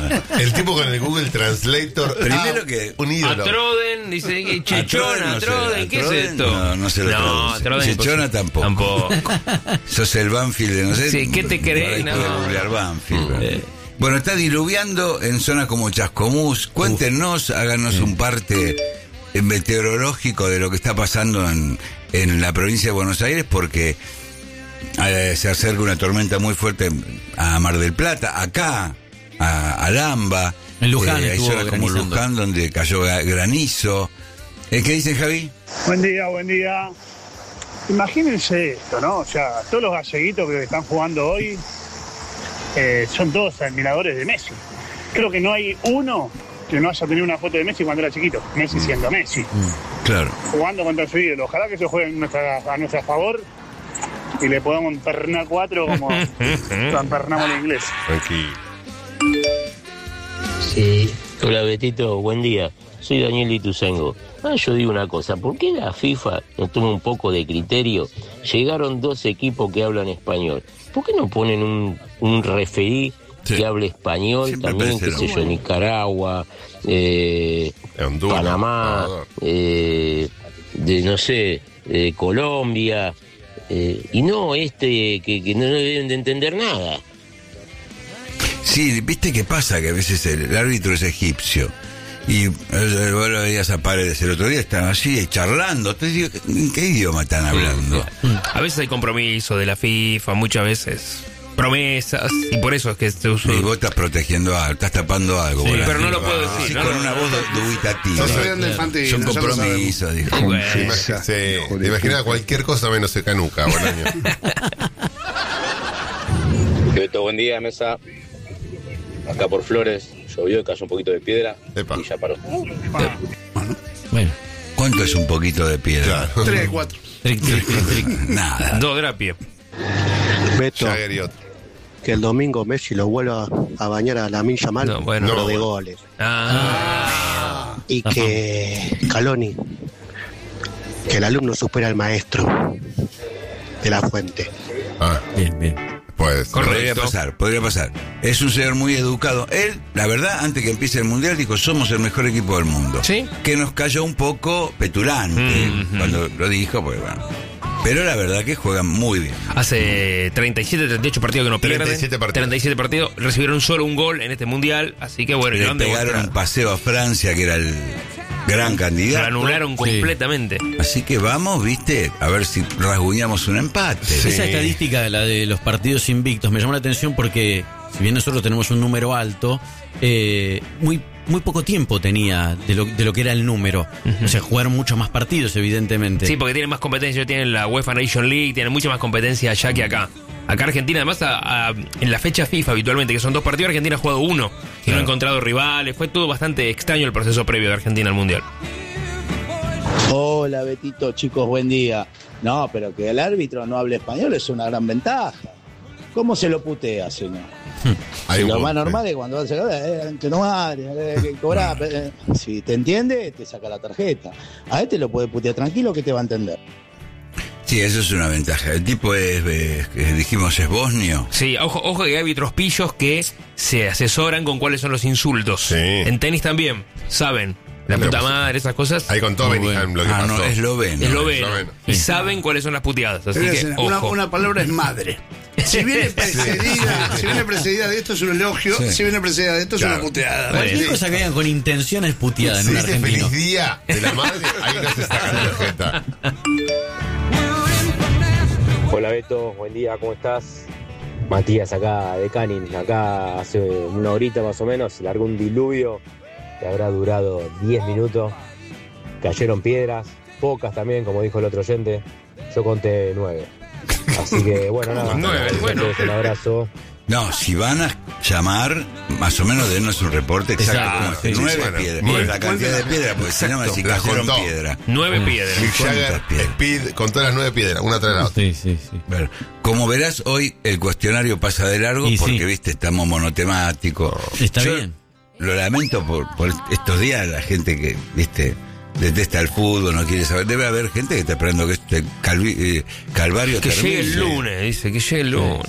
nada. El tipo con el Google Translator. Primero que un ídolo. A Troden, dice Chechona, Troden, ¿qué es esto? No se lo traduce. Troden Chechona tampoco. Sos el Banfield de no sé. Sí, ¿qué te crees? No. Googlear Banfield. Bueno, está diluviando en zonas como Chascomús. Cuéntenos, háganos un parte meteorológico de lo que está pasando en la provincia de Buenos Aires, porque se acerca una tormenta muy fuerte a Mar del Plata, acá, a Lamba. En Luján hay estuvo zonas como granizando. Luján donde cayó granizo. ¿Qué dice Javi? Buen día. Imagínense esto, ¿no? O sea, todos los galleguitos que están jugando hoy son todos admiradores de Messi. Creo que no hay uno que no haya tenido una foto de Messi cuando era chiquito. Messi siendo Messi. Claro. Jugando contra su ídolo. Ojalá que se juegue a nuestro favor y le podamos empernar 4 como lo empernamos en inglés. Tranquilo. Sí. Hola Betito, buen día. Soy Daniel Ituzengo. Yo digo una cosa, ¿por qué la FIFA no toma un poco de criterio? Llegaron 2 equipos que hablan español. ¿Por qué no ponen un referí que hable español? Siempre También, qué sé yo, Nicaragua, Honduras, Panamá, no sé, Colombia, y no que no deben de entender nada. Sí, ¿viste qué pasa? Que a veces el árbitro es egipcio. Y vos lo veías a Paredes el otro día, estaban así charlando. Entonces digo, ¿en qué idioma están hablando? A veces hay compromiso de la FIFA, muchas veces promesas, y por eso es que se usa. Y vos estás protegiendo algo, estás tapando algo. Sí, vos pero la no lo FIFA. puedo decir, Sí, ¿no? con una voz dubitativa. Estás estudiando infantil. Son ya lo compromisos, dijo. Bueno. Imagina cualquier cosa menos el canuca, Bolaño. Beto, buen día, mesa. Acá por Flores, llovió y cayó un poquito de piedra. Epa. Y ya paró. Bueno, ¿Cuánto es un poquito de piedra? Claro. 3, 4. tric. Nada. 2 de a pie. Beto, Jagger y otro. que el domingo Messi lo vuelva a bañar a Lamine Yamal, No, bueno. pero No, de bueno. goles. Ah. Y que Scaloni, que el alumno supera al maestro de la fuente. Ah, Bien. pues. Correcto. Podría pasar. Es un señor muy educado. Él, la verdad, antes que empiece el Mundial, dijo, somos el mejor equipo del mundo. ¿Sí? Que nos cayó un poco petulante cuando lo dijo, pues bueno. Pero la verdad que juegan muy bien. Hace 37, 38 partidos que no pierden. 37 partidos. 37 partidos. Recibieron solo un gol en este mundial. Así que bueno, Le lo han pegaron demostrado. un paseo a Francia, que era el gran Lo candidato. anularon completamente. Así que vamos, viste, a ver si rasguñamos un empate. Esa estadística, la de los partidos invictos, me llamó la atención porque, si bien nosotros tenemos un número alto, muy poco tiempo tenía de lo que era el número. O sea, jugaron muchos más partidos, evidentemente. Sí, porque tienen más competencia. Tienen la UEFA Nation League, tienen mucha más competencia allá que acá. Acá Argentina, además, en la fecha FIFA habitualmente, que son 2 partidos, Argentina ha jugado 1 y no ha encontrado rivales. Fue todo bastante extraño el proceso previo de Argentina al Mundial. Hola Betito, chicos, buen día. No, pero que el árbitro no hable español es una gran ventaja. ¿Cómo se lo putea, señor? Hay Y un lo más punto, normal es cuando hace que no madre, que cobra. Si te entiende, te saca la tarjeta. A este lo puede putear tranquilo que te va a entender. Sí, eso es una ventaja. El tipo dijimos, es bosnio. Sí, ojo que hay árbitros pillos que se asesoran con cuáles son los insultos. Sí. En tenis también, saben. La Pero, puta pues, madre, esas cosas. Ahí contó Beniham lo que pasó. No, esloveno. Esloveno. esloveno. Y saben cuáles son las puteadas. Así que, ojo. Una palabra es madre. Si viene precedida de esto es un elogio, Sí. si viene precedida de esto es una puteada. Cualquier cosa que hagan con intención es puteada en Si un dice argentino. feliz día de la madre, ahí no se saca la tarjeta. Hola Beto, buen día, ¿cómo estás? Matías acá de Canin, acá hace una horita más o menos, largó un diluvio que habrá durado 10 minutos, cayeron piedras, pocas también, como dijo el otro oyente, yo conté 9. Así que bueno, nada, 9, bueno. un abrazo. No, si van a llamar, más o menos denos un reporte exacto. Exacto, Como sí, 9 bueno, piedras. muy bien. La cantidad de piedras, porque si no me decís que La cayeron contó. piedra. 9 piedras. Mick Jagger, ¿Cuántas piedras? Speed, con todas las 9 piedras, una tras la otra. Sí. Bueno, como verás, hoy el cuestionario pasa de largo Y porque, sí. viste, estamos monotemáticos. Está Yo bien. Lo lamento por estos días, la gente que, viste, detesta el fútbol, no quiere saber. Debe haber gente que está esperando que este calvario Que termine. llegue el lunes, dice, que llegue el lunes.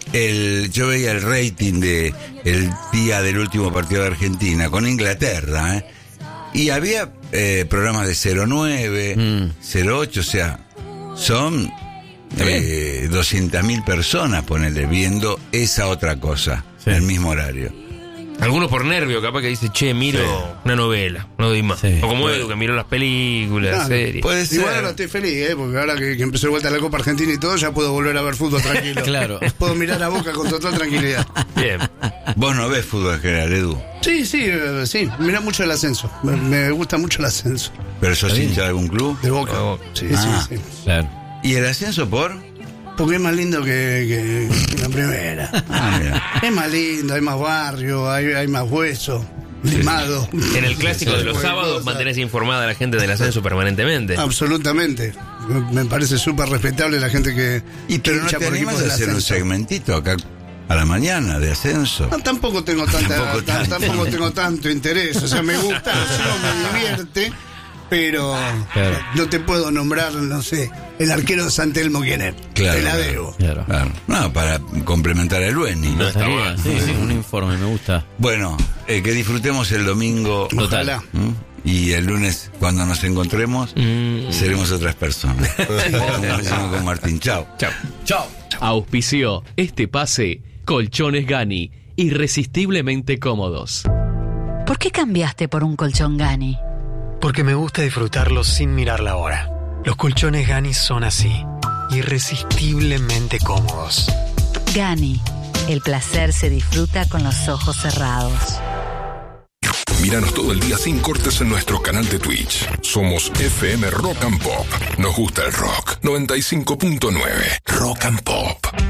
yo veía el rating de el día del último partido de Argentina con Inglaterra, y había programas de 09, 08, o sea, son 200.000 personas, ponele, viendo esa otra cosa, en el mismo horario. Algunos por nervio, capaz que dice, che, miro una novela, no doy más. O como Edu, que miró las películas, series. Puede ser. Igual ahora estoy feliz, porque ahora que empezó de vuelta la Copa Argentina y todo, ya puedo volver a ver fútbol tranquilo. Claro. Puedo mirar a Boca con total tranquilidad. Bien. Vos no ves fútbol en general, Edu. Sí, mira mucho el ascenso. Me gusta mucho el ascenso. ¿Pero sos hincha de algún club? De Boca. Sí. Claro. ¿Y el ascenso por? Porque es más lindo que la primera. Es más lindo, hay más barrio, hay más hueso, limado. En el clásico de los sábados mantenés informada a la gente del ascenso permanentemente. Absolutamente. Me parece súper respetable la gente que... Pero no te animas a hacer un segmentito acá a la mañana de ascenso. No, tampoco tengo tengo tanto interés. O sea, me gusta, me divierte. Pero no te puedo nombrar, no sé, el arquero de San Telmo quién es. Claro, te la debo. Claro. No, para complementar a Lueni. No está bien. Sí, un informe, me gusta. Bueno, que disfrutemos el domingo. Ojalá. Y el lunes, cuando nos encontremos, seremos otras personas. Como decimos con Martín. Chao. Auspició este pase Colchones Gani, irresistiblemente cómodos. ¿Por qué cambiaste por un colchón Gani? Porque me gusta disfrutarlo sin mirar la hora. Los colchones Gani son así, irresistiblemente cómodos. Gani, el placer se disfruta con los ojos cerrados. Míranos todo el día sin cortes en nuestro canal de Twitch. Somos FM Rock and Pop. Nos gusta el rock. 95.9 Rock and Pop.